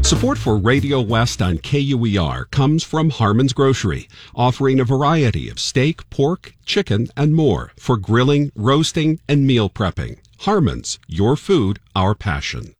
Support for Radio West on KUER comes from Harmon's Grocery, offering a variety of steak, pork, chicken, and more for grilling, roasting, and meal prepping. Harmon's, your food, our passion.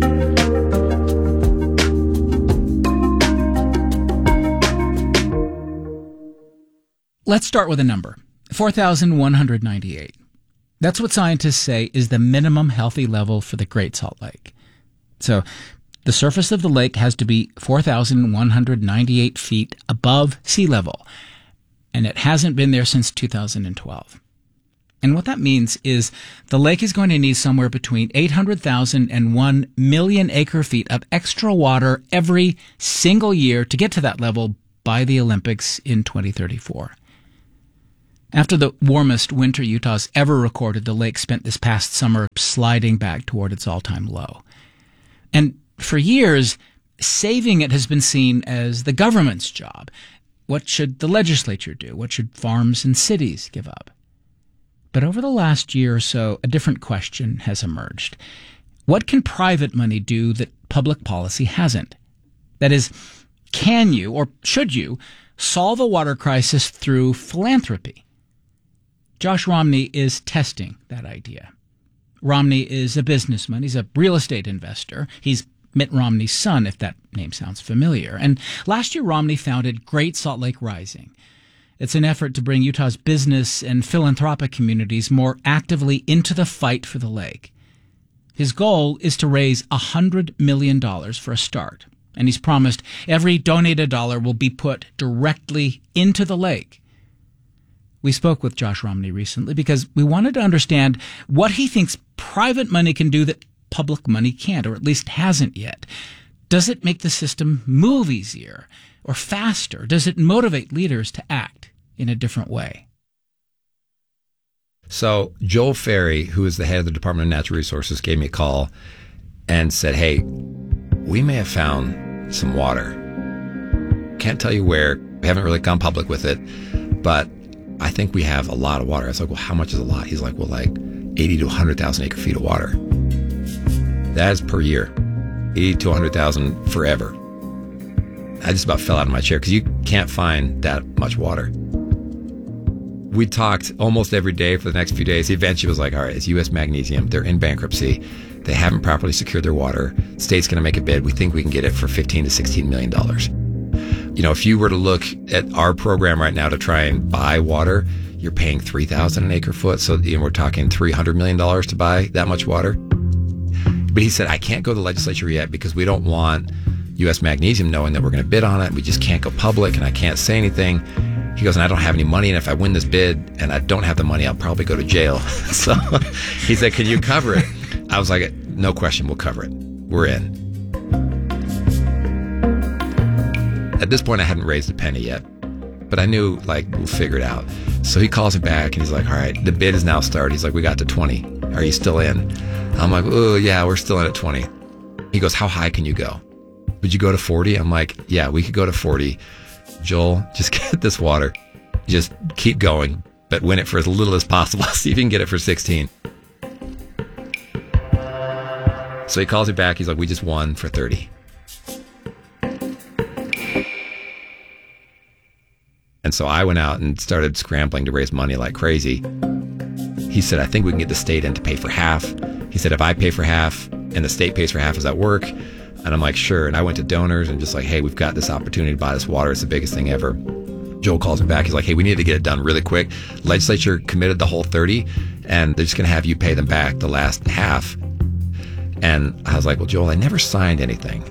Let's start with a number, 4,198. That's what scientists say is the minimum healthy level for the Great Salt Lake. So the surface of the lake has to be 4,198 feet above sea level, and it hasn't been there since 2012. And what that means is the lake is going to need somewhere between 800,000 and 1 million acre-feet of extra water every single year to get to that level by the Olympics in 2034. After the warmest winter Utah's ever recorded, the lake spent this past summer sliding back toward its all-time low. And for years, saving it has been seen as the government's job. What should the legislature do? What should farms and cities give up? But over the last year or so, a different question has emerged. What can private money do that public policy hasn't? That is, can you, or should you, solve a water crisis through philanthropy? Josh Romney is testing that idea. Romney is a businessman. He's a real estate investor. He's Mitt Romney's son, if that name sounds familiar. And last year, Romney founded Great Salt Lake Rising. It's an effort to bring Utah's business and philanthropic communities more actively into the fight for the lake. His goal is to raise $100 million for a start, and he's promised every donated dollar will be put directly into the lake. We spoke with Josh Romney recently because we wanted to understand what he thinks private money can do that public money can't, or at least hasn't yet. Does it make the system move easier or faster? Does it motivate leaders to act in a different way? So Joel Ferry, who is the head of the Department of Natural Resources, gave me a call and said, hey, we may have found some water. Can't tell you where. We haven't really gone public with it, but I think we have a lot of water. I was like, well, how much is a lot? He's like, well, like 80 to 100,000 acre feet of water. That is per year. 80 to 100,000 forever. I just about fell out of my chair because you can't find that much water. We talked almost every day for the next few days. He eventually was like, all right, it's U.S. Magnesium. They're in bankruptcy. They haven't properly secured their water. The state's going to make a bid. We think we can get it for $15 to $16 million. You know, if you were to look at our program right now to try and buy water, you're paying $3,000 an acre foot. So we're talking $300 million to buy that much water. But he said, I can't go to the legislature yet because we don't want U.S. Magnesium knowing that we're going to bid on it. We just can't go public and I can't say anything. He goes, and I don't have any money. And if I win this bid and I don't have the money, I'll probably go to jail. So he said, can you cover it? I was like, no question, we'll cover it. We're in. At this point, I hadn't raised a penny yet, but I knew, like, we'll figure it out. So he calls me back and he's like, all right, the bid is now started. He's like, we got to 20. Are you still in? I'm like, oh, yeah, we're still in at 20. He goes, how high can you go? Would you go to 40? I'm like, yeah, we could go to 40. Joel, just get this water. Just keep going, but win it for as little as possible. See if you can get it for 16. So he calls me back. He's like, we just won for 30. And so I went out and started scrambling to raise money like crazy. He said, I think we can get the state in to pay for half. He said, if I pay for half and the state pays for half, does that work? And I'm like, sure. And I went to donors and just like, hey, we've got this opportunity to buy this water. It's the biggest thing ever. Joel calls me back. He's like, hey, we need to get it done really quick. Legislature committed the whole 30 and they're just going to have you pay them back the last half. And I was like, well, Joel, I never signed anything.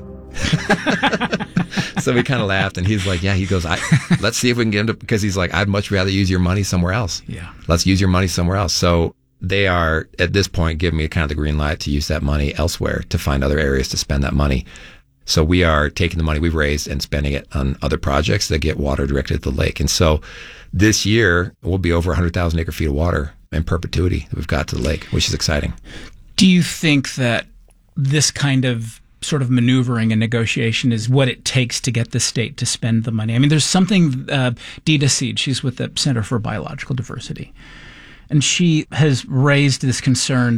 So we kind of laughed and he's like, yeah, he goes, let's see if we can get him to, because he's like, I'd much rather use your money somewhere else. Yeah. Let's use your money somewhere else. So they are at this point giving me kind of the green light to use that money elsewhere to find other areas to spend that money. So we are taking the money we've raised and spending it on other projects that get water directly to the lake. And so this year we'll be over 100,000 acre feet of water in perpetuity that we've got to the lake, which is exciting. Do you think that this kind of sort of maneuvering and negotiation is what it takes to get the state to spend the money? I mean, there's something, Dita Seed, she's with the Center for Biological Diversity, and she has raised this concern that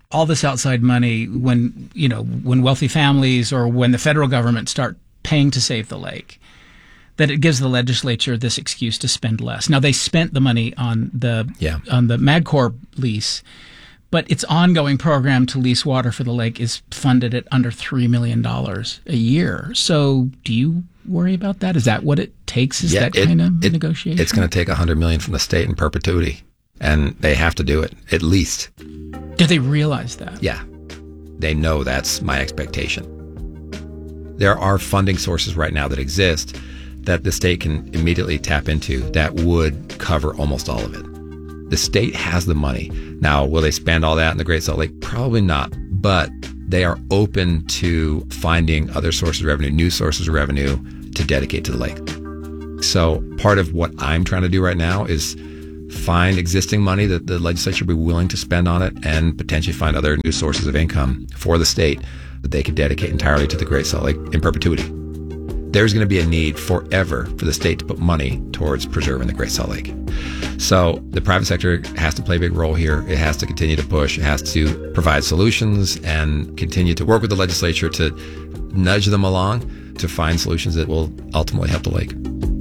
all this outside money when wealthy families or when the federal government start paying to save the lake, that it gives the legislature this excuse to spend less. Now, they spent the money on the MagCorp lease, but its ongoing program to lease water for the lake is funded at under $3 million a year. So do you worry about that? Is that what it takes? Is that kind of negotiation? It's going to take $100 million from the state in perpetuity, and they have to do it, at least. Do they realize that? Yeah. They know that's my expectation. There are funding sources right now that exist that the state can immediately tap into that would cover almost all of it. The state has the money. Now, will they spend all that in the Great Salt Lake? Probably not, but they are open to finding other sources of revenue, new sources of revenue to dedicate to the lake. So part of what I'm trying to do right now is find existing money that the legislature will be willing to spend on it and potentially find other new sources of income for the state that they could dedicate entirely to the Great Salt Lake in perpetuity. There's going to be a need forever for the state to put money towards preserving the Great Salt Lake. So the private sector has to play a big role here. It has to continue to push. It has to provide solutions and continue to work with the legislature to nudge them along to find solutions that will ultimately help the lake.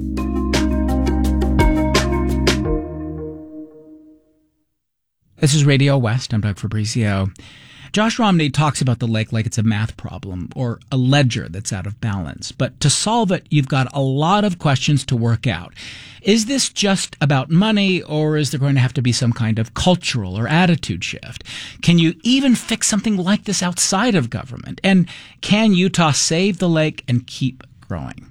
This is Radio West. I'm Doug Fabrizio. Josh Romney talks about the lake like it's a math problem or a ledger that's out of balance. But to solve it, you've got a lot of questions to work out. Is this just about money, or is there going to have to be some kind of cultural or attitude shift? Can you even fix something like this outside of government? And can Utah save the lake and keep growing?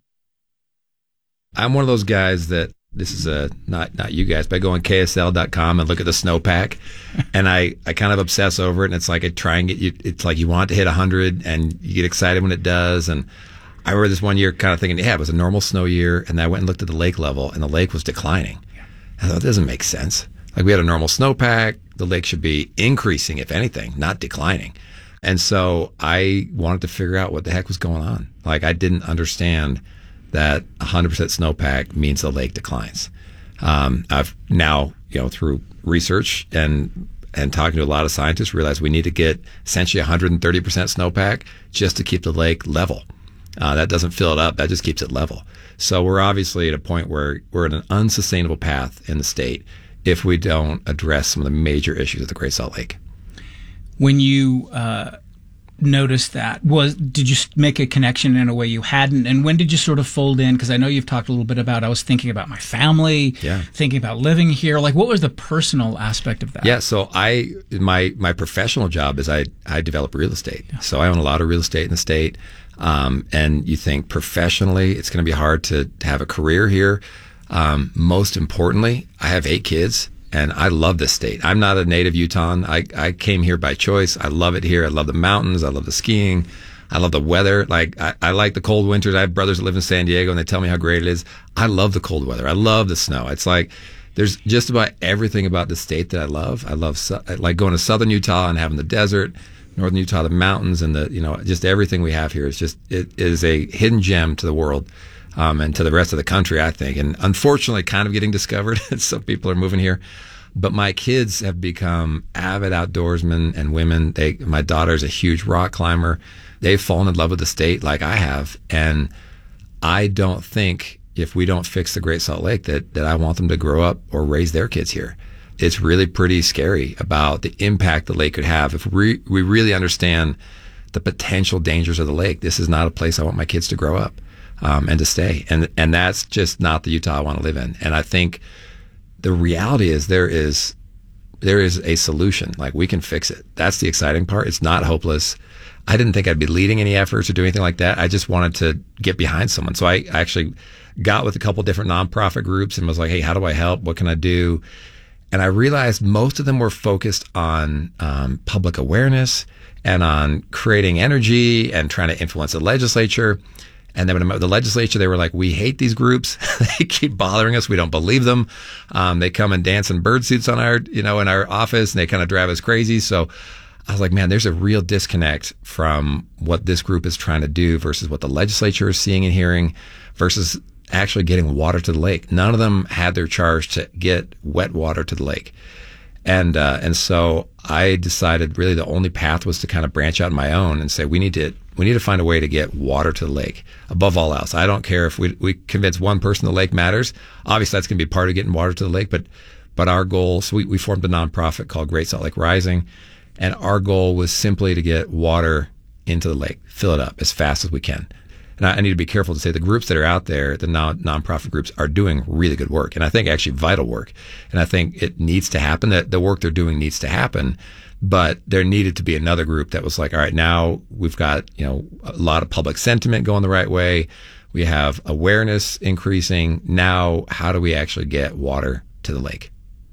I'm one of those guys that, this is not you guys, but I go on KSL.com and look at the snowpack, and I kind of obsess over it. And it's like I try and get you. It's like you want it to hit 100, and you get excited when it does. And I remember this one year, kind of thinking, yeah, it was a normal snow year, and I went and looked at the lake level, and the lake was declining. I thought, that doesn't make sense. Like, we had a normal snowpack, the lake should be increasing, if anything, not declining. And so I wanted to figure out what the heck was going on. Like, I didn't understand that 100% snowpack means the lake declines. I've now, through research and talking to a lot of scientists, realized we need to get essentially 130% snowpack just to keep the lake level. That doesn't fill it up. That just keeps it level. So we're obviously at a point where we're in an unsustainable path in the state if we don't address some of the major issues of the Great Salt Lake. When you noticed that, did you make a connection in a way you hadn't, and when did you sort of fold in? Because I know you've talked a little bit about, I was thinking about my family, thinking about living here. Like, what was the personal aspect of that? Yeah, so my professional job is I develop real estate. Yeah. So I own a lot of real estate in the state, and you think professionally it's going to be hard to have a career here. Most importantly, I have 8 kids. And I love this state. I'm not a native Utahn. I came here by choice. I love it here. I love the mountains. I love the skiing. I love the weather. Like, I like the cold winters. I have brothers that live in San Diego, and they tell me how great it is. I love the cold weather. I love the snow. It's like there's just about everything about the state that I love. I like going to southern Utah and having the desert, northern Utah, the mountains, and just everything we have here is just, it is a hidden gem to the world. And to the rest of the country, I think. And unfortunately, kind of getting discovered. Some people are moving here. But my kids have become avid outdoorsmen and women. My daughter's a huge rock climber. They've fallen in love with the state like I have. And I don't think, if we don't fix the Great Salt Lake, that I want them to grow up or raise their kids here. It's really pretty scary about the impact the lake could have. If we really understand the potential dangers of the lake, this is not a place I want my kids to grow up. And to stay. And that's just not the Utah I want to live in. And I think the reality is there is a solution. Like, we can fix it. That's the exciting part. It's not hopeless. I didn't think I'd be leading any efforts or do anything like that. I just wanted to get behind someone. So I actually got with a couple different nonprofit groups and was like, hey, how do I help? What can I do? And I realized most of them were focused on public awareness and on creating energy and trying to influence the legislature. And then when I met with the legislature, they were like, we hate these groups. They keep bothering us. We don't believe them. They come and dance in bird suits on our, in our office, and they kind of drive us crazy. So I was like, man, there's a real disconnect from what this group is trying to do versus what the legislature is seeing and hearing versus actually getting water to the lake. None of them had their charge to get wet water to the lake. And so I decided really the only path was to kind of branch out on my own and say, we need to find a way to get water to the lake above all else. I don't care if we convince one person the lake matters. Obviously, that's going to be part of getting water to the lake, but our goal, so we formed a nonprofit called Great Salt Lake Rising, and our goal was simply to get water into the lake, fill it up as fast as we can. And I need to be careful to say the groups that are out there, the nonprofit groups, are doing really good work, and I think actually vital work. And I think it needs to happen. That the work they're doing needs to happen. But there needed to be another group that was like, all right, now we've got a lot of public sentiment going the right way. We have awareness increasing. Now, how do we actually get water to the lake?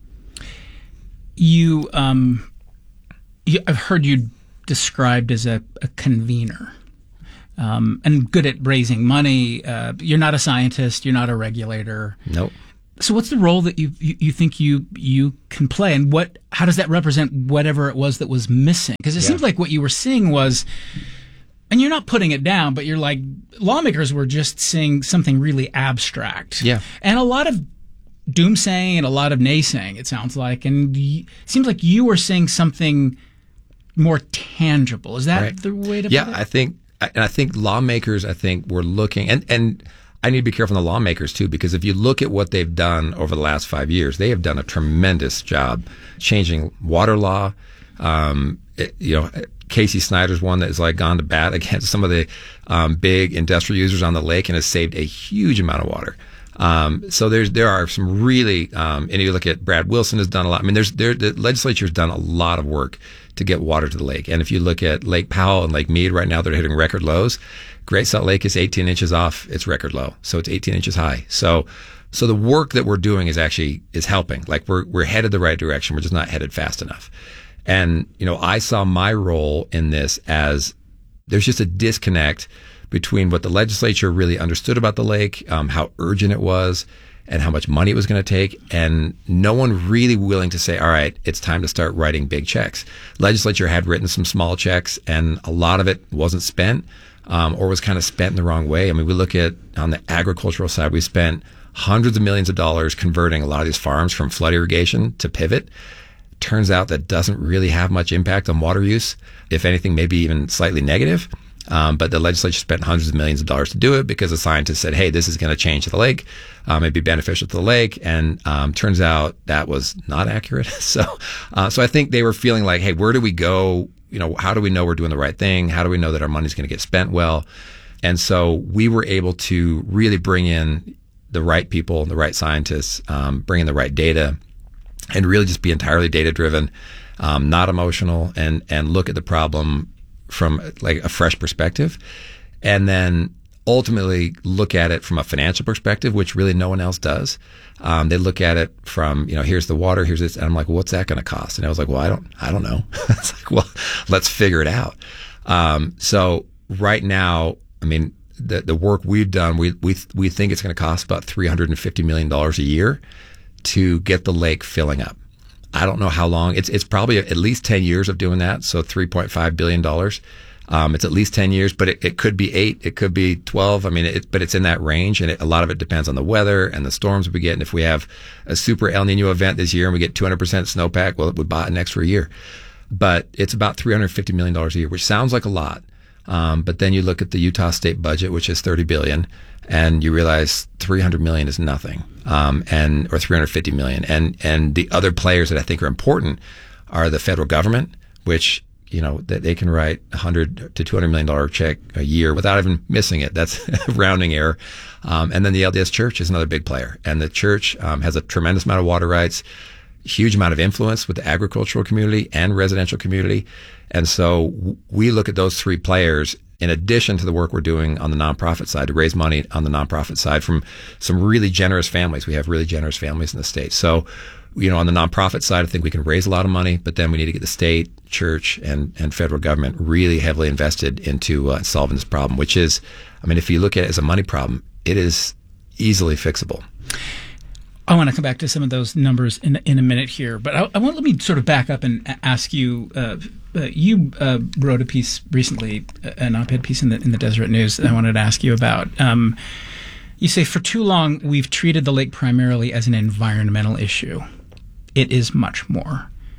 I've heard you described as a convener. And good at raising money. You're not a scientist. You're not a regulator. Nope. So what's the role that you think you can play, and how does that represent whatever it was that was missing? Because it seems like what you were seeing was, and you're not putting it down, but you're like, lawmakers were just seeing something really abstract. Yeah. And a lot of doomsaying and a lot of naysaying, it sounds like. And it seems like you were seeing something more tangible. Is that the way to put it? Yeah, I think lawmakers, were looking, and I need to be careful on the lawmakers too, because if you look at what they've done over the last 5 years, they have done a tremendous job changing water law. Casey Snyder's one that has gone to bat against some of the big industrial users on the lake and has saved a huge amount of water. So there are some really, and if you look at Brad Wilson has done a lot. I mean, the legislature's done a lot of work to get water to the lake. And if you look at Lake Powell and Lake Mead right now, they're hitting record lows. Great Salt Lake is 18 inches off its record low. So it's 18 inches high. So the work that we're doing is helping. We're headed the right direction. We're just not headed fast enough. And, I saw my role in this as there's just a disconnect between what the legislature really understood about the lake, how urgent it was, and how much money it was going to take, and no one really willing to say, all right, it's time to start writing big checks. Legislature had written some small checks, and a lot of it wasn't spent or was kind of spent in the wrong way. I mean, we look at, on the agricultural side, we spent hundreds of millions of dollars converting a lot of these farms from flood irrigation to pivot. Turns out that doesn't really have much impact on water use. If anything, maybe even slightly negative. But the legislature spent hundreds of millions of dollars to do it because the scientists said, hey, this is going to change the lake. It'd be beneficial to the lake. And turns out that was not accurate. So I think they were feeling like, hey, where do we go? How do we know we're doing the right thing? How do we know that our money's going to get spent well? And so we were able to really bring in the right people, the right scientists, bring in the right data, and really just be entirely data-driven, not emotional, and look at the problem from a fresh perspective, and then ultimately look at it from a financial perspective, which really no one else does. They look at it from, here's the water, here's this, and I'm like, well, what's that going to cost? And I was like, well, I don't know. It's like, well, let's figure it out. So right now, I mean, the work we've done, we think it's going to cost about $350 million a year to get the lake filling up. I don't know how long. It's probably at least 10 years of doing that. So $3.5 billion. It's at least 10 years, but it could be 8. It could be 12. I mean, but it's in that range. And a lot of it depends on the weather and the storms we get. And if we have a super El Nino event this year and we get 200% snowpack, well, it would buy an extra year. But it's about $350 million a year, which sounds like a lot. But then you look at the Utah state budget, which is $30 billion, and you realize $300 million is nothing, or $350 million. And the other players that I think are important are the federal government, which, that they can write $100 to $200 million check a year without even missing it. That's a rounding error. And then the LDS Church is another big player. And the church has a tremendous amount of water rights, huge amount of influence with the agricultural community and residential community. And so we look at those three players in addition to the work we're doing on the nonprofit side to raise money on the nonprofit side from some really generous families. We have really generous families in the state. So, on the nonprofit side, I think we can raise a lot of money, but then we need to get the state, church, and federal government really heavily invested into solving this problem, which is, if you look at it as a money problem, it is easily fixable. I want to come back to some of those numbers in a minute here, but let me sort of back up and ask you. You wrote a piece recently, an op-ed piece in the Deseret News that I wanted to ask you about. You say, for too long, we've treated the lake primarily as an environmental issue. It is much more.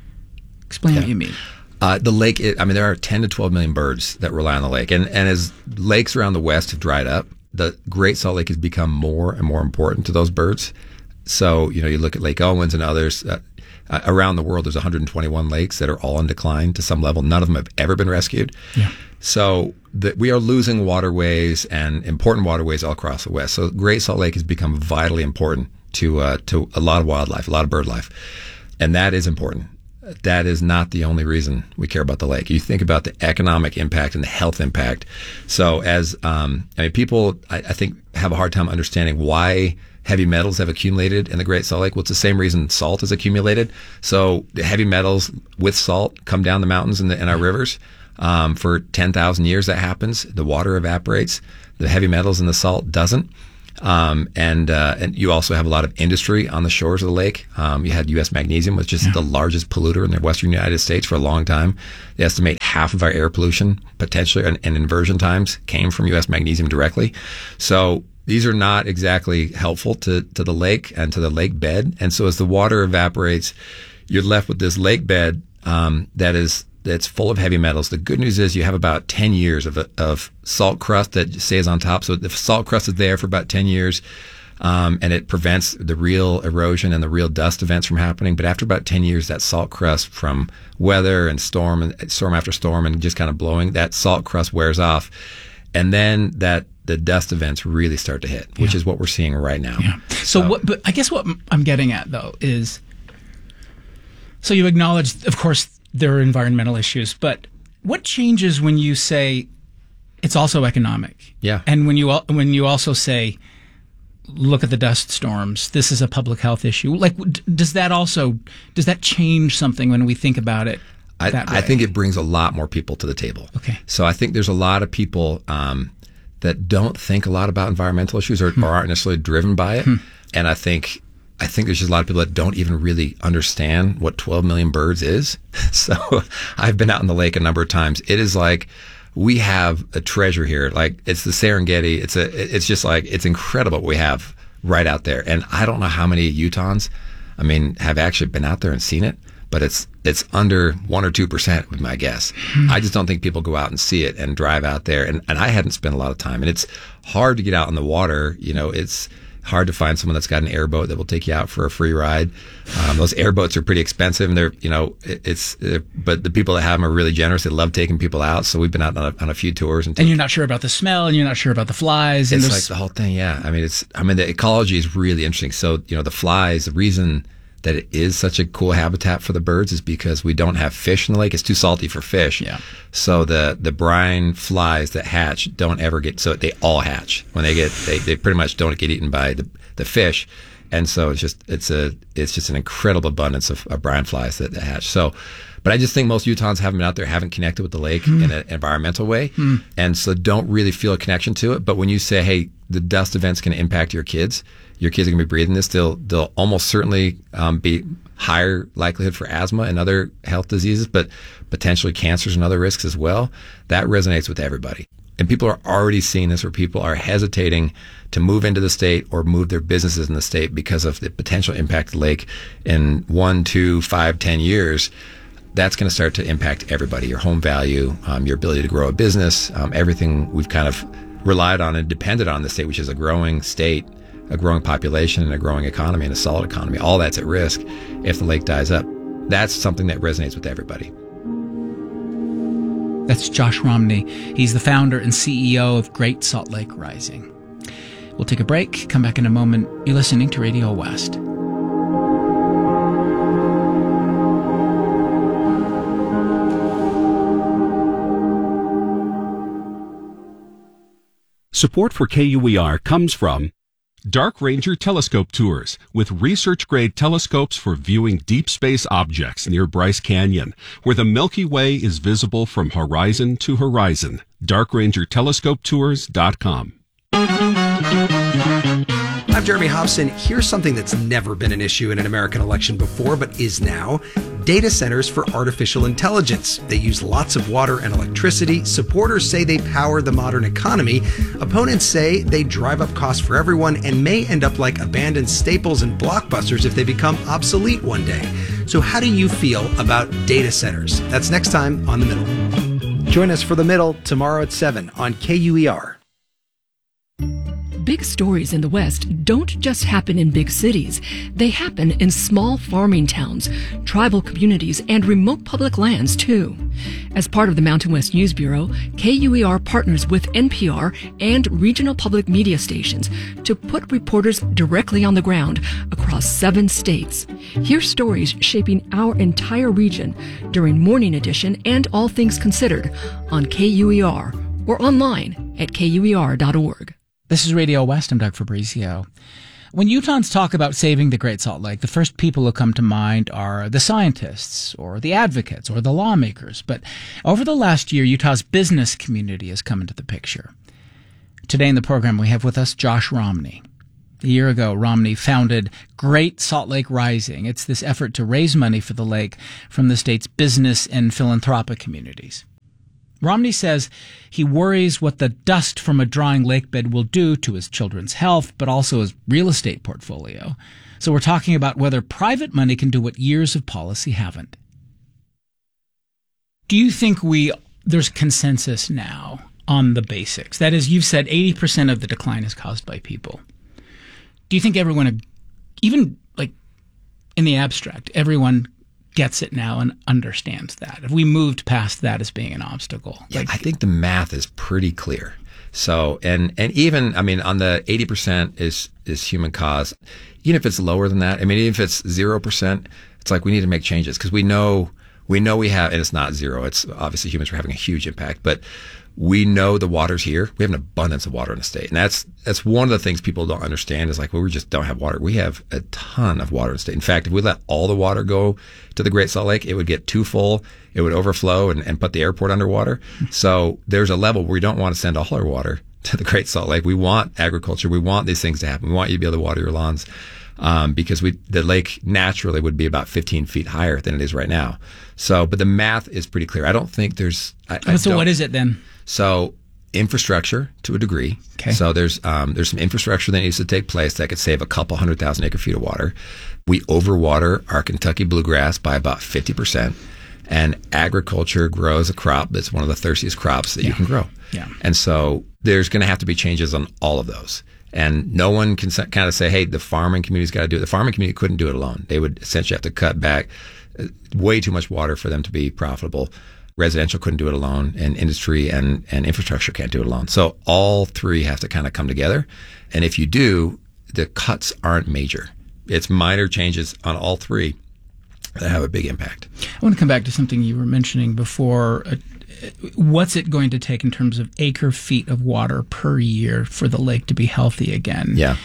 Explain what you mean. The lake, there are 10 to 12 million birds that rely on the lake. And as lakes around the West have dried up, the Great Salt Lake has become more and more important to those birds. So, you look at Lake Owens and others. Around the world, there's 121 lakes that are all in decline to some level. None of them have ever been rescued. Yeah. So we are losing waterways and important waterways all across the West. So Great Salt Lake has become vitally important to a lot of wildlife, a lot of bird life. And that is important. That is not the only reason we care about the lake. You think about the economic impact and the health impact. So as, people, I think, have a hard time understanding why heavy metals have accumulated in the Great Salt Lake. Well, it's the same reason salt has accumulated. So the heavy metals with salt come down the mountains in our rivers. For 10,000 years that happens. The water evaporates. The heavy metals in the salt doesn't. And you also have a lot of industry on the shores of the lake. You had U.S. Magnesium, which is the largest polluter in the western United States for a long time. They estimate half of our air pollution, potentially, and inversion times came from U.S. Magnesium directly. So these are not exactly helpful to the lake and to the lake bed. And so as the water evaporates, you're left with this lake bed that's full of heavy metals. The good news is you have about 10 years of salt crust that stays on top. So the salt crust is there for about 10 years, and it prevents the real erosion and the real dust events from happening. But after about 10 years, that salt crust from weather and storm after storm and just kind of blowing, that salt crust wears off. And then the dust events really start to hit, which is what we're seeing right now. Yeah. But I guess what I'm getting at, though, is, so you acknowledge, of course, there are environmental issues, but what changes when you say it's also economic? Yeah. And when you also say, look at the dust storms, this is a public health issue. Like, does that change something when we think about it that way? I think it brings a lot more people to the table. Okay. So I think there's a lot of people that don't think a lot about environmental issues or aren't necessarily driven by it. And I think there's just a lot of people that don't even really understand what 12 million birds is. So I've been out in the lake a number of times. It is like we have a treasure here. Like, it's the Serengeti. It's just like, it's incredible what we have right out there. And I don't know how many Utahns, have actually been out there and seen it, but it's under 1 or 2% would be my guess. I just don't think people go out and see it and drive out there. And I hadn't spent a lot of time. And it's hard to get out in the water. It's hard to find someone that's got an airboat that will take you out for a free ride. Those airboats are pretty expensive, and but the people that have them are really generous. They love taking people out. So we've been out on a few tours, and you're not sure about the smell, and you're not sure about the flies. And it's like the whole thing. Yeah, the ecology is really interesting. So the flies. The reason that it is such a cool habitat for the birds is because we don't have fish in the lake. It's too salty for fish. Yeah. So the brine flies that hatch don't ever get, so they all hatch. When they pretty much don't get eaten by the fish. And so it's just an incredible abundance of brine flies that hatch. So, but I just think most Utahns haven't been out there, haven't connected with the lake in an environmental way. And so don't really feel a connection to it. But when you say, hey, the dust events can impact your kids are going to be breathing this, they'll almost certainly be higher likelihood for asthma and other health diseases, but potentially cancers and other risks as well. That resonates with everybody. And people are already seeing this, where people are hesitating to move into the state or move their businesses in the state because of the potential impact of the lake in 1, 2, 5, 10 years. That's going to start to impact everybody, your home value, your ability to grow a business, everything we've kind of relied on and depended on in the state, which is a growing state, a growing population, and a growing economy, and a solid economy. All that's at risk if the lake dies up. That's something that resonates with everybody. That's Josh Romney. He's the founder and CEO of Great Salt Lake Rising. We'll take a break, come back in a moment. You're listening to Radio West. Support for KUER comes from Dark Ranger Telescope Tours, with research-grade telescopes for viewing deep space objects near Bryce Canyon, where the Milky Way is visible from horizon to horizon. DarkRangerTelescopeTours.com. I'm Jeremy Hobson. Here's something that's never been an issue in an American election before, but is now. Data centers for artificial intelligence. They use lots of water and electricity. Supporters say they power the modern economy. Opponents say they drive up costs for everyone and may end up like abandoned Staples and Blockbusters if they become obsolete one day. So how do you feel about data centers? That's next time on The Middle. Join us for The Middle tomorrow at 7 on KUER. Big stories in the West don't just happen in big cities. They happen in small farming towns, tribal communities, and remote public lands, too. As part of the Mountain West News Bureau, KUER partners with NPR and regional public media stations to put reporters directly on the ground across 7 states. Hear stories shaping our entire region during Morning Edition and All Things Considered on KUER or online at KUER.org. This is Radio West. I'm Doug Fabrizio. When Utahns talk about saving the Great Salt Lake, the first people who come to mind are the scientists or the advocates or the lawmakers. But over the last year, Utah's business community has come into the picture. Today in the program, we have with us Josh Romney. A year ago, Romney founded Great Salt Lake Rising. It's this effort to raise money for the lake from the state's business and philanthropic communities. Romney says he worries what the dust from a drying lake bed will do to his children's health, but also his real estate portfolio. So we're talking about whether private money can do what years of policy haven't. Do you think there's consensus now on the basics? That is, you've said 80% of the decline is caused by people. Do you think everyone, even like in the abstract, everyone gets it now and understands that? If we moved past that as being an obstacle? Yeah, I think the math is pretty clear. So, and even, I mean, on the 80% is human cause. Even if it's lower than that, I mean, even if it's 0%, it's like we need to make changes because we know we have, and it's not zero. It's obviously humans are having a huge impact, but we know the water's here. We have an abundance of water in the state. And that's one of the things people don't understand is like, well, we just don't have water. We have a ton of water in the state. In fact, if we let all the water go to the Great Salt Lake, it would get too full. It would overflow and put the airport underwater. So there's a level where we don't want to send all our water to the Great Salt Lake. We want agriculture. We want these things to happen. We want you to be able to water your lawns. Because the lake naturally would be about 15 feet higher than it is right now. So, but the math is pretty clear. I don't think there's. So what is it then? So infrastructure to a degree. Okay. So there's some infrastructure that needs to take place that could save a couple 100,000 acre feet of water. We overwater our Kentucky bluegrass by about 50%, and agriculture grows a crop that's one of the thirstiest crops that you can grow. Yeah. And so there's going to have to be changes on all of those. And no one can kind of say, hey, the farming community's got to do it. The farming community couldn't do it alone. They would essentially have to cut back way too much water for them to be profitable. Residential couldn't do it alone, and industry and infrastructure can't do it alone. So all three have to kind of come together. And if you do, the cuts aren't major. It's minor changes on all three that have a big impact. I want to come back to something you were mentioning before. What's it going to take in terms of acre feet of water per year for the lake to be healthy again? Yeah.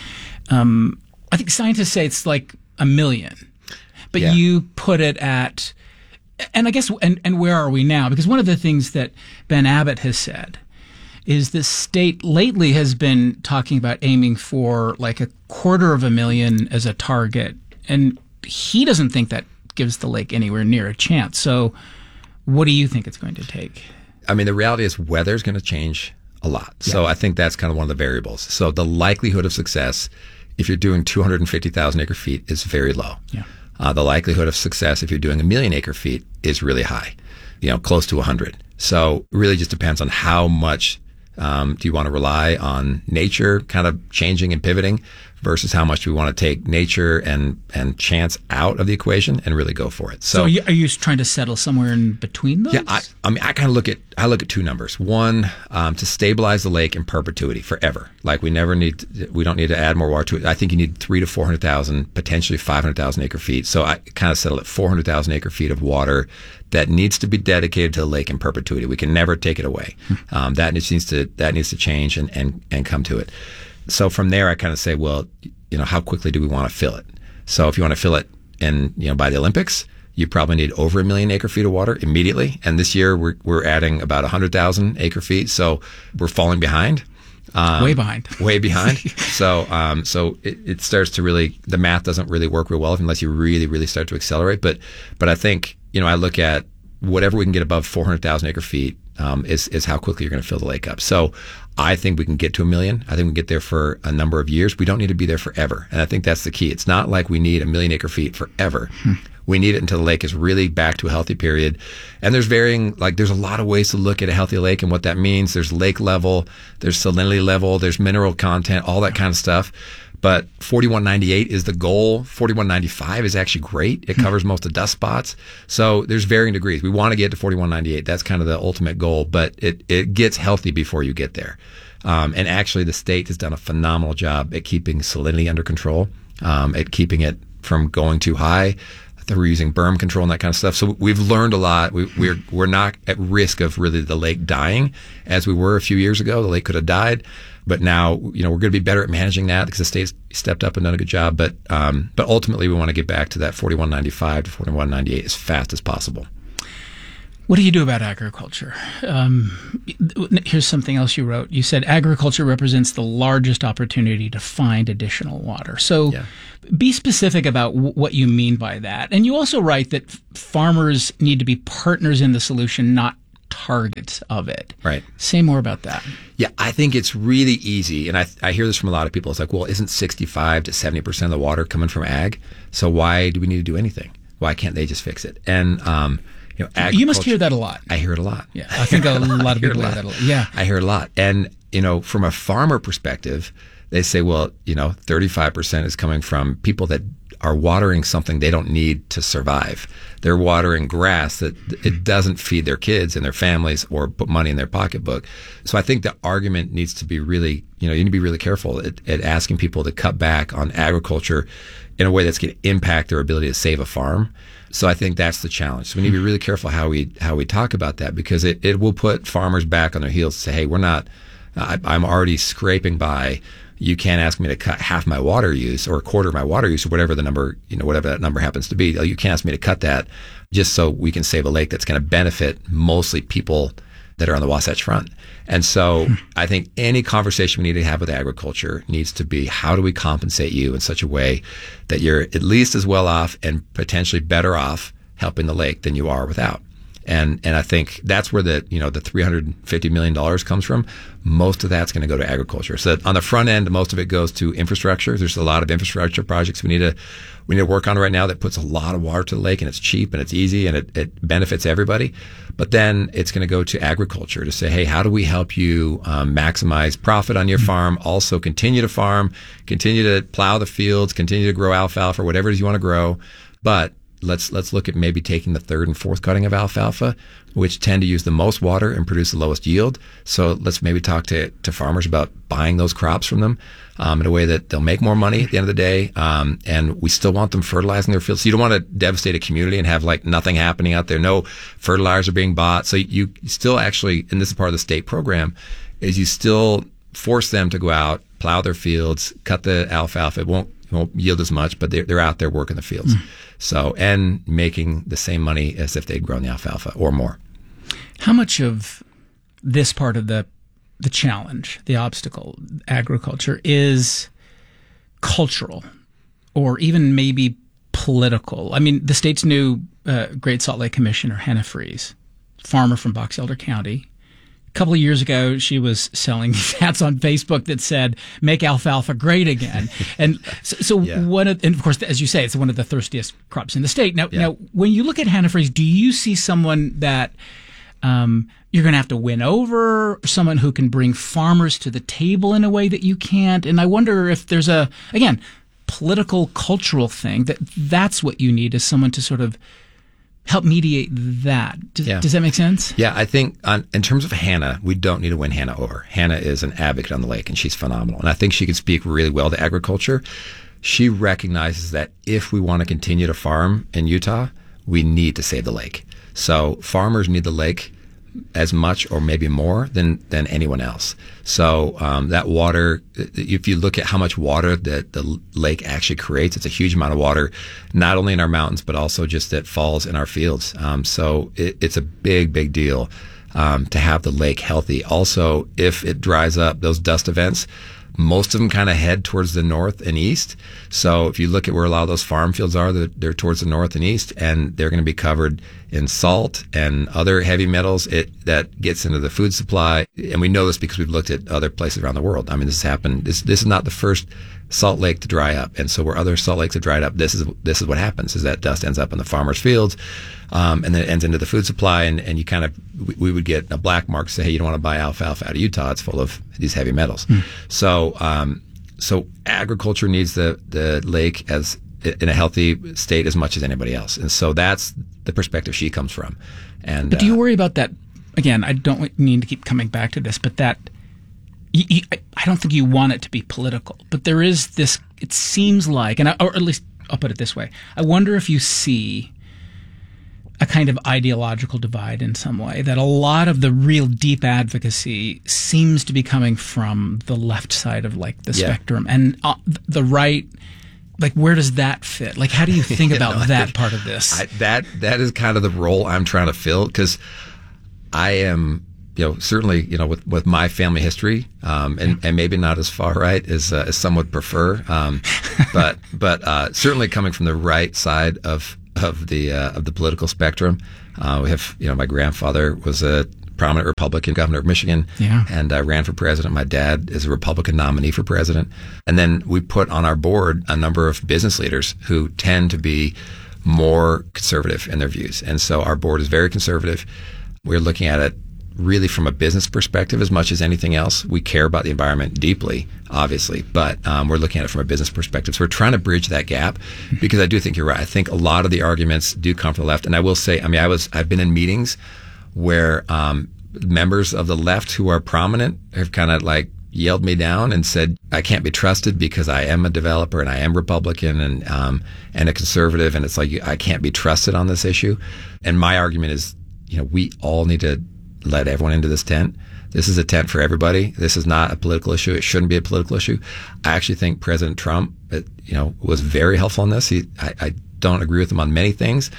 I think scientists say it's like 1 million, but you put it at, and I guess, and where are we now? Because one of the things that Ben Abbott has said is the state lately has been talking about aiming for like 250,000 as a target, and he doesn't think that gives the lake anywhere near a chance. So what do you think it's going to take? I mean, the reality is weather is going to change a lot. Yeah. So I think that's kind of one of the variables. So the likelihood of success, if you're doing 250,000 acre feet, is very low. Yeah. The likelihood of success, if you're doing 1 million acre feet, is really high, close to 100. So it really just depends on how much do you want to rely on nature kind of changing and pivoting versus how much do we want to take nature and chance out of the equation and really go for it. So are you trying to settle somewhere in between those? Yeah, I mean, I kind of look at two numbers. One, to stabilize the lake in perpetuity forever. Like we don't need to add more water to it. I think you need 300,000 to 400,000, potentially 500,000 acre feet. So I kind of settle at 400,000 acre feet of water that needs to be dedicated to the lake in perpetuity. We can never take it away. That needs to change and come to it. So from there, I kind of say, well, how quickly do we want to fill it? So if you want to fill it by the Olympics, you probably need over 1 million acre feet of water immediately. And this year we're adding about 100,000 acre feet. So we're falling behind. Way behind. Way behind. So it starts to really, the math doesn't really work real well unless you really, really start to accelerate. But I think, I look at whatever we can get above 400,000 acre feet is how quickly you're going to fill the lake up. So I think we can get to 1 million. I think we can get there for a number of years. We don't need to be there forever. And I think that's the key. It's not like we need 1 million acre feet forever. We need it until the lake is really back to a healthy period. And there's there's a lot of ways to look at a healthy lake and what that means. There's lake level, there's salinity level, there's mineral content, all that kind of stuff. But 4198 is the goal. 4195 is actually great. It covers most of the dust spots. So there's varying degrees. We want to get to 4198. That's kind of the ultimate goal, but it gets healthy before you get there. And actually the state has done a phenomenal job at keeping salinity under control, at keeping it from going too high. We're using berm control and that kind of stuff. So we've learned a lot. We're not at risk of really the lake dying as we were a few years ago. The lake could have died, but now we're going to be better at managing that because the state's stepped up and done a good job. But ultimately, we want to get back to that 4195 to 4198 as fast as possible. What do you do about agriculture? Here's something else you wrote. You said agriculture represents the largest opportunity to find additional water. So be specific about what you mean by that. And you also write that farmers need to be partners in the solution, not targets of it. Right. Say more about that. Yeah, I think it's really easy. And I hear this from a lot of people. It's like, well, isn't 65 to 70% of the water coming from ag? So why do we need to do anything? Why can't they just fix it? And, you must hear that a lot. I hear it a lot. Yeah, I think a lot of people hear that a lot. Yeah, I hear it a lot. And, from a farmer perspective, they say, well, 35% is coming from people that are watering something they don't need to survive. They're watering grass that it doesn't feed their kids and their families or put money in their pocketbook. So I think the argument needs to be really, you need to be really careful at asking people to cut back on agriculture in a way that's going to impact their ability to save a farm. So I think that's the challenge. So we need to be really careful how we talk about that, because it will put farmers back on their heels and say, hey, I'm already scraping by. You can't ask me to cut half my water use or a quarter of my water use or whatever the number, whatever that number happens to be. You can't ask me to cut that just so we can save a lake that's going to benefit mostly people that are on the Wasatch Front. And so I think any conversation we need to have with agriculture needs to be, how do we compensate you in such a way that you're at least as well off and potentially better off helping the lake than you are without? And I think that's where the $350 million comes from. Most of that's going to go to agriculture. So on the front end, most of it goes to infrastructure. There's a lot of infrastructure projects we need to work on right now that puts a lot of water to the lake, and it's cheap and it's easy and it benefits everybody. But then it's going to go to agriculture to say, hey, how do we help you maximize profit on your farm? Also continue to farm, continue to plow the fields, continue to grow alfalfa or whatever it is you want to grow. But let's look at maybe taking the third and fourth cutting of alfalfa, which tend to use the most water and produce the lowest yield. So let's maybe talk to farmers about buying those crops from them in a way that they'll make more money at the end of the day. And we still want them fertilizing their fields. So you don't want to devastate a community and have nothing happening out there. No fertilizer being bought. So you still actually, and this is part of the state program, is you still force them to go out, plow their fields, cut the alfalfa. It won't yield as much, but they're out there working the fields. So, and making the same money as if they'd grown the alfalfa or more. How much of this part of the challenge, the obstacle, agriculture, is cultural or even maybe political? I mean, the state's new Great Salt Lake Commissioner, Hannah Freeze, farmer from Box Elder County. A couple of years ago, she was selling these hats on Facebook that said, make alfalfa great again. And so Yeah. and of course, as you say, it's one of the thirstiest crops in the state. Now, when you look at Hannah Freeze, do you see someone that you're going to have to win over, someone who can bring farmers to the table in a way that you can't? And I wonder if there's again, political, cultural thing that's what you need, is someone to sort of help mediate that. Does that make sense? Yeah, I think in terms of Hannah, we don't need to win Hannah over. Hannah is an advocate on the lake, and she's phenomenal. And I think she can speak really well to agriculture. She recognizes that if we want to continue to farm in Utah, we need to save the lake. So farmers need the lake as much or maybe more than anyone else. So that water, if you look at how much water that the lake actually creates, it's a huge amount of water, not only in our mountains, but also just that falls in our fields. So it's a big, big deal to have the lake healthy. Also, if it dries up, those dust events, most of them kind of head towards the north and east. So if you look at where a lot of those farm fields are, they're towards the north and east, and they're going to be covered in salt and other heavy metals, that gets into the food supply. And we know this because we've looked at other places around the world. I mean, this has happened. This is not the first salt lake to dry up. And so where other salt lakes have dried up, this is what happens, is that dust ends up in the farmers' fields, and then it ends into the food supply. And you kind of, we would get a black mark say, hey, you don't want to buy alfalfa out of Utah. It's full of these heavy metals. So agriculture needs the lake as in a healthy state as much as anybody else. And so that's the perspective she comes from. And but do you worry about that? Again, I don't need to keep coming back to this, but that I don't think you want it to be political. But there is this, it seems like, or at least I'll put it this way, I wonder if you see a kind of ideological divide in some way, that a lot of the real deep advocacy seems to be coming from the left side of like the spectrum, and the right. Like, where does that fit? Like, how do you think about that part of this? That is kind of the role I'm trying to fill, because I am, certainly, with my family history, and maybe not as far right as some would prefer, but certainly coming from the right side of the political spectrum. We have, my grandfather was a prominent Republican governor of Michigan, and ran for president. My dad is a Republican nominee for president. And then we put on our board a number of business leaders who tend to be more conservative in their views. And so our board is very conservative. We're looking at it really from a business perspective as much as anything else. We care about the environment deeply, obviously, but we're looking at it from a business perspective. So we're trying to bridge that gap, because I do think you're right. I think a lot of the arguments do come from the left. And I will say, I've been in meetings where members of the left who are prominent have kind of like yelled me down and said, I can't be trusted because I am a developer and I am Republican and a conservative, and it's like, I can't be trusted on this issue. And my argument is, we all need to let everyone into this tent. This is a tent for everybody. This is not a political issue. It shouldn't be a political issue. I actually think President Trump, was very helpful in this. I don't agree with him on many things,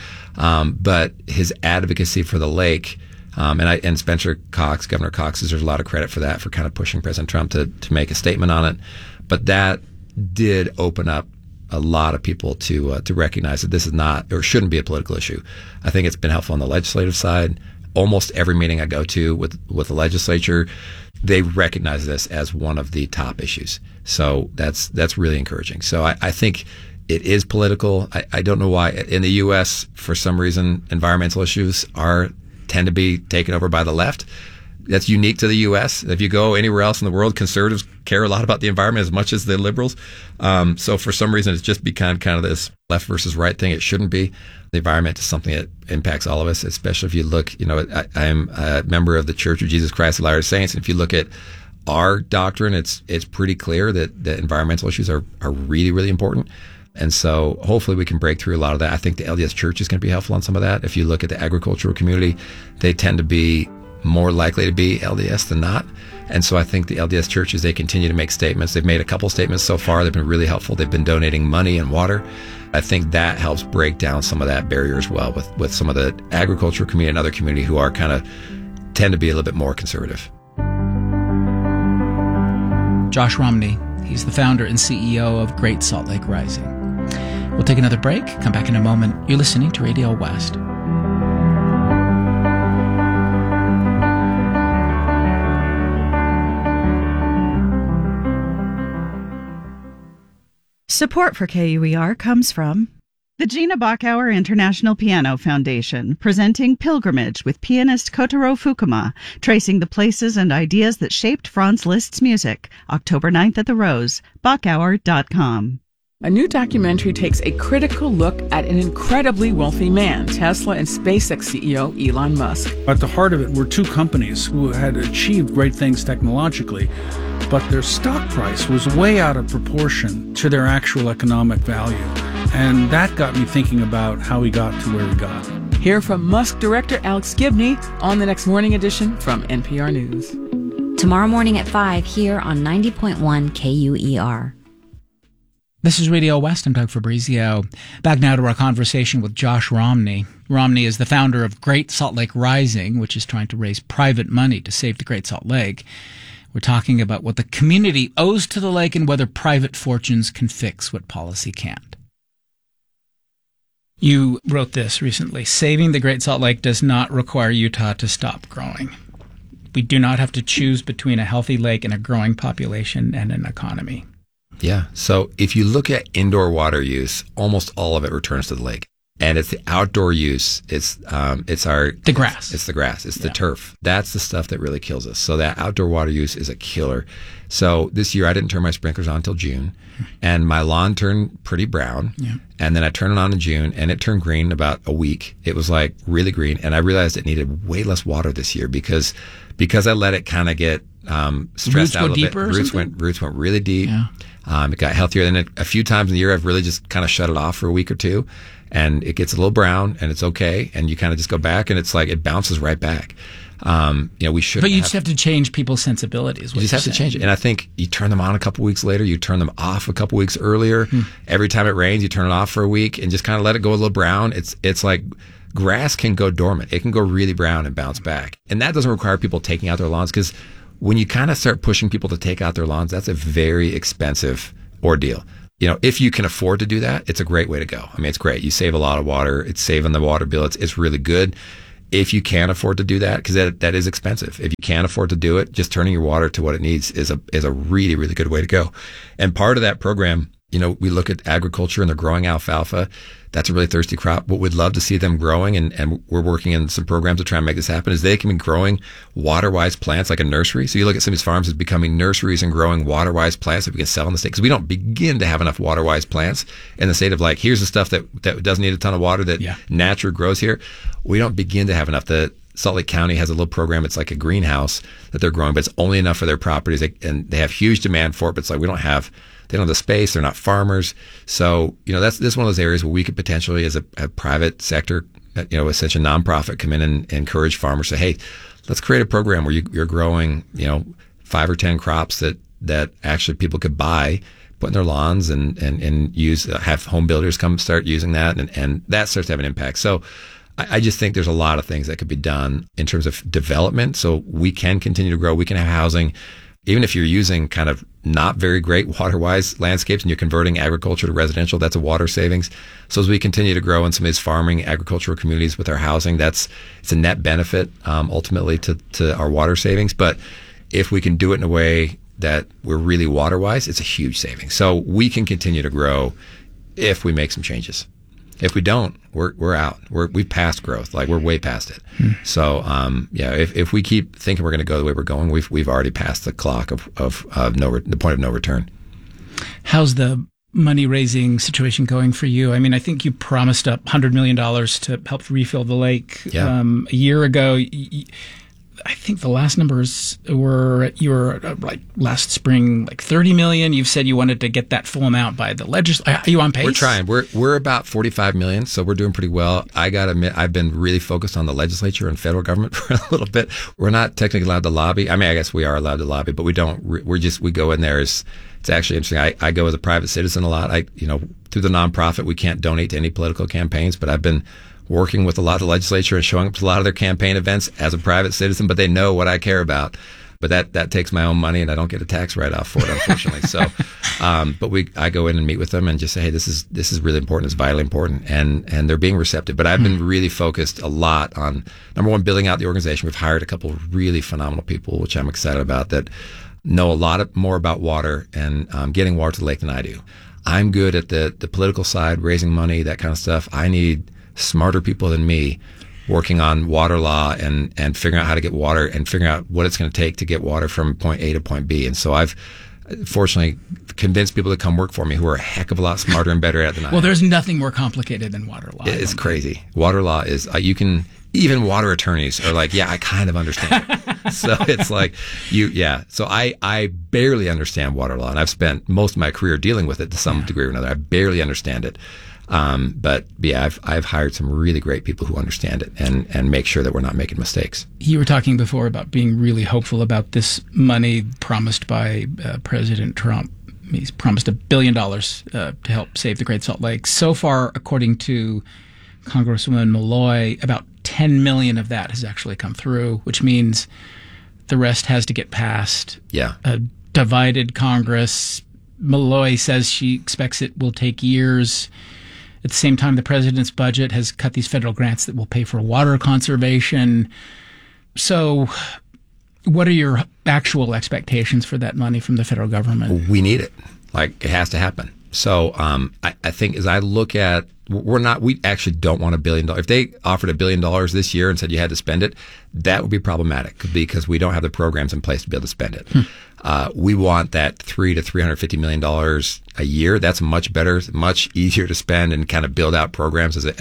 but his advocacy for the lake, and Spencer Cox, Governor Cox, deserves a lot of credit for that, for kind of pushing President Trump to make a statement on it. But that did open up a lot of people to recognize that this is not, or shouldn't be, a political issue. I think it's been helpful on the legislative side. Almost every meeting I go to with the legislature, they recognize this as one of the top issues. So that's really encouraging. So I think it is political. I don't know why in the U.S., for some reason, environmental issues tend to be taken over by the left. That's unique to the U.S. If you go anywhere else in the world, conservatives care a lot about the environment as much as the liberals. So for some reason, it's just become kind of this left versus right thing. It shouldn't be. The environment is something that impacts all of us, especially if you look, I'm a member of the Church of Jesus Christ of Latter-day Saints. And if you look at our doctrine, it's pretty clear that the environmental issues are really, really important. And so hopefully we can break through a lot of that. I think the LDS Church is going to be helpful on some of that. If you look at the agricultural community, they tend to be more likely to be LDS than not. And so I think the LDS churches, they continue to make statements. They've made a couple statements so far. They've been really helpful. They've been donating money and water. I think that helps break down some of that barrier as well with some of the agricultural community and other community who are tend to be a little bit more conservative. Josh Romney, he's the founder and CEO of Great Salt Lake Rising. We'll take another break, come back in a moment. You're listening to Radio West. Support for KUER comes from the Gina Bachauer International Piano Foundation, presenting Pilgrimage with pianist Kotaro Fukuma, tracing the places and ideas that shaped Franz Liszt's music. October 9th at the Rose, Bachauer.com. A new documentary takes a critical look at an incredibly wealthy man, Tesla and SpaceX CEO Elon Musk. At the heart of it were two companies who had achieved great things technologically, but their stock price was way out of proportion to their actual economic value. And that got me thinking about how we got to where we got. Hear from Musk director Alex Gibney on the next morning edition from NPR News. Tomorrow morning at 5 here on 90.1 KUER. This is Radio West. I'm Doug Fabrizio. Back now to our conversation with Josh Romney. Romney is the founder of Great Salt Lake Rising, which is trying to raise private money to save the Great Salt Lake. We're talking about what the community owes to the lake and whether private fortunes can fix what policy can't. You wrote this recently. Saving the Great Salt Lake does not require Utah to stop growing. We do not have to choose between a healthy lake and a growing population and an economy. Yeah. So if you look at indoor water use, almost all of it returns to the lake. And it's the outdoor use. It's the grass. It's the grass. It's the turf. That's the stuff that really kills us. So that outdoor water use is a killer. So this year I didn't turn my sprinklers on until June, and my lawn turned pretty brown. Yeah. And then I turned it on in June, and it turned green in about a week. It was like really green, and I realized it needed way less water this year because I let it kind of get stressed out a little bit. Roots went really deep. Yeah. It got healthier. And then a few times in the year I've really just kind of shut it off for a week or two. And it gets a little brown, and it's okay. And you kind of just go back, and it's like it bounces right back. We should. But you just have to change people's sensibilities. You just have to change it. And I think you turn them on a couple weeks later, you turn them off a couple weeks earlier. Every time it rains, you turn it off for a week and just kind of let it go a little brown. It's like grass can go dormant. It can go really brown and bounce back. And that doesn't require people taking out their lawns, because when you kind of start pushing people to take out their lawns, that's a very expensive ordeal. If you can afford to do that, it's a great way to go. I mean, it's great. You save a lot of water. It's saving the water bill. It's really good. If you can't afford to do that, because that is expensive. If you can't afford to do it, just turning your water to what it needs is a really, really good way to go. And part of that program, we look at agriculture, and they're growing alfalfa. That's a really thirsty crop. What we'd love to see them growing, and we're working in some programs to try and make this happen, is they can be growing water-wise plants like a nursery. So you look at some of these farms as becoming nurseries and growing water-wise plants that we can sell in the state, because we don't begin to have enough water-wise plants in the state of like, here's the stuff that doesn't need a ton of water that naturally grows here. We don't begin to have enough. The Salt Lake County has a little program. It's like a greenhouse that they're growing, but it's only enough for their properties, and they have huge demand for it. But it's like they don't have the space. They're not farmers. So, this is one of those areas where we could potentially, as a private sector, essentially nonprofit, come in and encourage farmers, say, hey, let's create a program where you're growing, 5 or 10 crops that actually people could buy, put in their lawns and use, have home builders come start using that. And that starts to have an impact. So I just think there's a lot of things that could be done in terms of development. So we can continue to grow. We can have housing. Even if you're using kind of not very great water-wise landscapes and you're converting agriculture to residential, that's a water savings. So as we continue to grow in some of these farming agricultural communities with our housing, it's a net benefit ultimately to our water savings. But if we can do it in a way that we're really water-wise, it's a huge savings. So we can continue to grow if we make some changes. If we don't, we're out. We've passed growth. Like, we're way past it. So, if we keep thinking we're going to go the way we're going, we've already passed the clock of the point of no return. How's the money raising situation going for you? I mean, I think you promised up $100 million to help refill the lake a year ago. I think the last numbers were like last spring, like 30 million. You've said you wanted to get that full amount by the legislature. Are you on pace? We're trying. We're about 45 million, so we're doing pretty well. I got to admit, I've been really focused on the legislature and federal government for a little bit. We're not technically allowed to lobby. I mean, I guess we are allowed to lobby, but we don't. We go in there as, it's actually interesting. I go as a private citizen a lot. Through the nonprofit, we can't donate to any political campaigns, but I've been working with a lot of the legislature and showing up to a lot of their campaign events as a private citizen, but they know what I care about. But that takes my own money, and I don't get a tax write-off for it, unfortunately. So, I go in and meet with them and just say, hey, this is really important. It's vitally important, and they're being receptive. But I've been really focused a lot on, number one, building out the organization. We've hired a couple of really phenomenal people, which I'm excited about, that know a lot more about water and getting water to the lake than I do. I'm good at the political side, raising money, that kind of stuff. I need smarter people than me working on water law and figuring out how to get water and figuring out what it's going to take to get water from point A to point B. And so I've fortunately convinced people to come work for me who are a heck of a lot smarter and better at it than I am. Well, there's nothing more complicated than water law. It's crazy. Water law is, even water attorneys are like, yeah, I kind of understand it. So it's like, So I barely understand water law, and I've spent most of my career dealing with it to some degree or another. I barely understand it. But I've hired some really great people who understand it and make sure that we're not making mistakes. You were talking before about being really hopeful about this money promised by President Trump. He's promised $1 billion to help save the Great Salt Lake. So far, according to Congresswoman Malloy, about 10 million of that has actually come through, which means the rest has to get passed. Yeah. A divided Congress. Malloy says she expects it will take years. At the same time, the president's budget has cut these federal grants that will pay for water conservation. So what are your actual expectations for that money from the federal government? We need it. Like, it has to happen. So I think as I look at, we actually don't want $1 billion. If they offered $1 billion this year and said you had to spend it, that would be problematic because we don't have the programs in place to be able to spend it. We want that $300 to $350 million a year. That's much better, much easier to spend and kind of build out programs as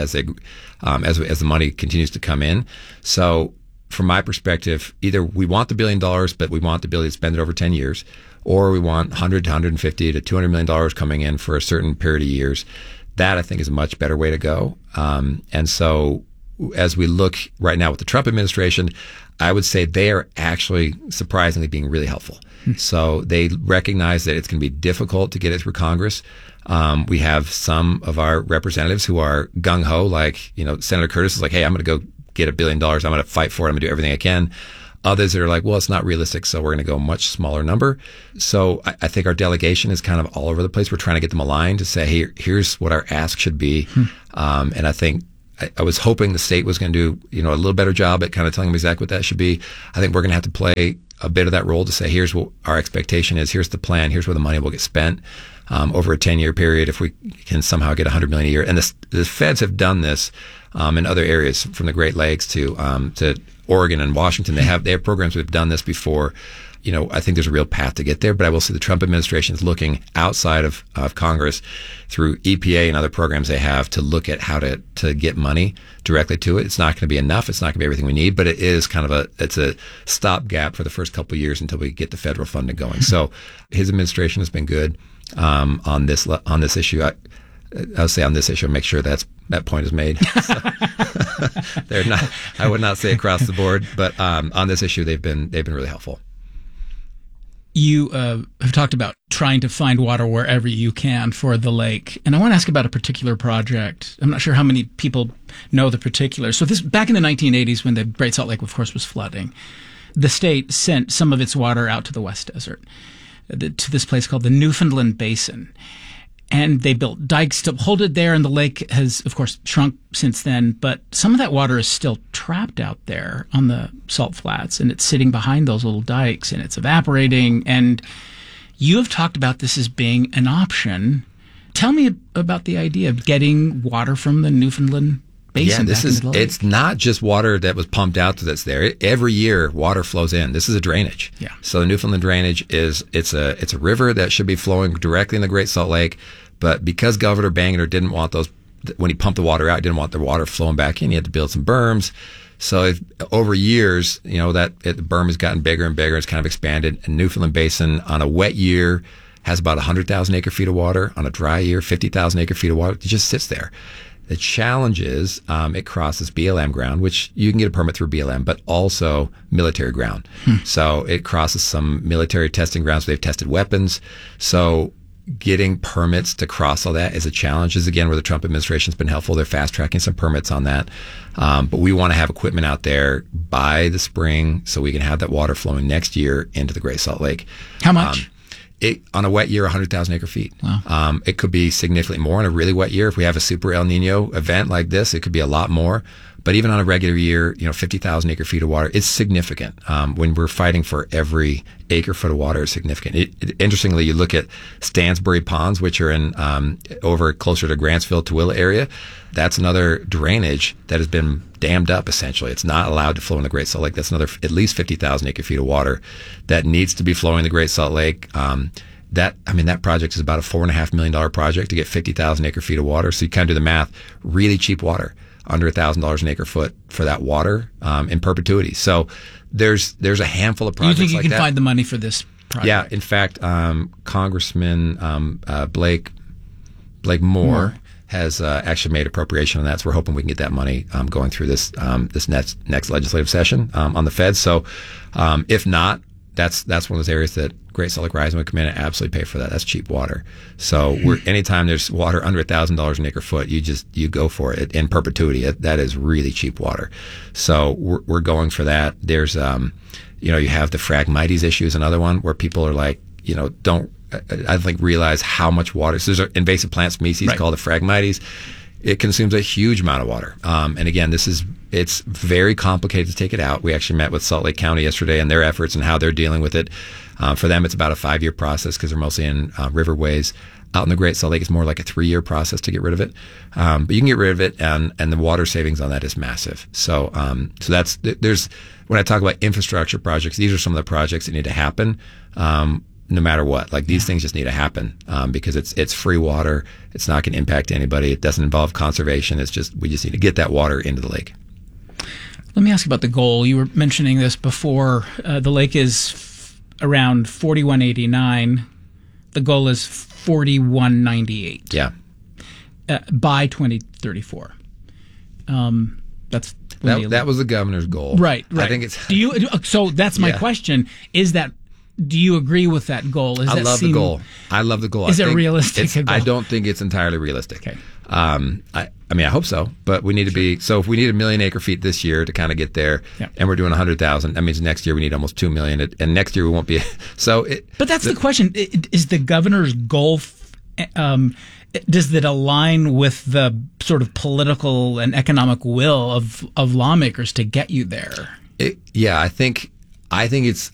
the money continues to come in. So from my perspective, either we want the $1 billion, but we want the ability to spend it over 10 years, or we want $100 to $150 to $200 million coming in for a certain period of years. That, I think, is a much better way to go. And so as we look right now with the Trump administration, I would say they are actually surprisingly being really helpful. So they recognize that it's going to be difficult to get it through Congress. We have some of our representatives who are gung-ho, like, Senator Curtis is like, hey, I'm going to go get $1 billion. I'm going to fight for it. I'm going to do everything I can. Others that are like, well, it's not realistic, so we're going to go a much smaller number. So I think our delegation is kind of all over the place. We're trying to get them aligned to say, hey, here's what our ask should be. And I think I was hoping the state was going to do, a little better job at kind of telling them exactly what that should be. I think we're going to have to play a bit of that role to say, here's what our expectation is. Here's the plan. Here's where the money will get spent over a 10-year period if we can somehow get $100 million a year. And the feds have done this in other areas, from the Great Lakes to Oregon and Washington. They have programs that have done this before. I think there's a real path to get there, but I will say the Trump administration is looking outside of Congress through EPA and other programs they have to look at how to get money directly to it. It's not going to be enough. It's not going to be everything we need, but it is kind of it's a stopgap for the first couple of years until we get the federal funding going. So his administration has been good on this issue. I'll say on this issue, make sure that point is made. So, they're not. I would not say across the board, but on this issue, they've been really helpful. You have talked about trying to find water wherever you can for the lake, and I want to ask about a particular project. I'm not sure how many people know the particulars. So this back in the 1980s, when the Great Salt Lake, of course, was flooding, the state sent some of its water out to the West Desert, to this place called the Newfoundland Basin. And they built dikes to hold it there, and the lake has, of course, shrunk since then. But some of that water is still trapped out there on the salt flats, and it's sitting behind those little dikes, and it's evaporating. And you have talked about this as being an option. Tell me about the idea of getting water from the Newfoundland Basin. Yeah, it's not just water that was pumped out that's there. Every year, water flows in. This is a drainage. Yeah. So the Newfoundland drainage it's a river that should be flowing directly in the Great Salt Lake, but because Governor Bangerter didn't want those, when he pumped the water out, he didn't want the water flowing back in. He had to build some berms. So over years, the berm has gotten bigger and bigger. It's kind of expanded. And Newfoundland Basin on a wet year has about 100,000 acre feet of water. On a dry year, 50,000 acre feet of water. It just sits there. The challenge is it crosses BLM ground, which you can get a permit through BLM, but also military ground. So it crosses some military testing grounds where they've tested weapons. So getting permits to cross all that is a challenge. Is again where the Trump administration's been helpful. They're fast tracking some permits on that. But we want to have equipment out there by the spring so we can have that water flowing next year into the Great Salt Lake. How much? On a wet year, 100,000 acre feet. Wow. It could be significantly more. On a really wet year, if we have a super El Nino event like this, it could be a lot more. But even on a regular year, 50,000 acre feet of water, it's significant. When we're fighting for every acre foot of water, it's significant. Interestingly, you look at Stansbury Ponds, which are in over closer to Grantsville, Tooele area. That's another drainage that has been dammed up, essentially. It's not allowed to flow in the Great Salt Lake. That's another at least 50,000 acre feet of water that needs to be flowing in the Great Salt Lake. That project is about a $4.5 million project to get 50,000 acre feet of water. So you kind of do the math, really cheap water, under $1,000 an acre foot for that water in perpetuity. So there's a handful of projects like that. You think you can find the money for this project? Yeah. In fact, Congressman Blake Moore has actually made appropriation on that. So we're hoping we can get that money going through this next legislative session on the Fed. So if not, that's one of those areas that Great Salt Lake Rising would come in and absolutely pay for that. That's cheap water. So anytime there's water under $1,000 an acre foot, you go for it in perpetuity. That is really cheap water. So we're going for that. There's you have the Phragmites issue is another one where people are like, don't I think realize how much water. So there's an invasive plant species called the Phragmites. it consumes a huge amount of water. And again, it's very complicated to take it out. We actually met with Salt Lake County yesterday and their efforts and how they're dealing with it. For them, it's about a 5-year process because they're mostly in riverways. Out in the Great Salt Lake, it's more like a 3-year process to get rid of it. But you can get rid of it, and the water savings on that is massive. So when I talk about infrastructure projects, these are some of the projects that need to happen. No matter what, like these things just need to happen because it's free water. It's not going to impact anybody. It doesn't involve conservation. We just need to get that water into the lake. Let me ask you about the goal. You were mentioning this before. The lake is around 4189. The goal is 4198. Yeah. By 2034. That was the governor's goal. Right. I think it's. So that's my question. Is that? Do you agree with that goal? I love the goal. Is it realistic? I don't think it's entirely realistic. Okay. I hope so, but we need to be. So if we need 1 million acre feet this year to kind of get there, and we're doing 100,000, that means next year we need almost 2 million, and next year we won't be. But that's the question: is the governor's goal? Does it align with the sort of political and economic will of lawmakers to get you there? I think it's